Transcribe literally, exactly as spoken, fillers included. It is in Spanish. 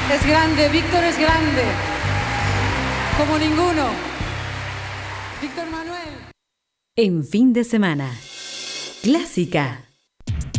Es grande, Víctor es grande. Como ninguno. Víctor Manuel. En fin de semana. Clásica.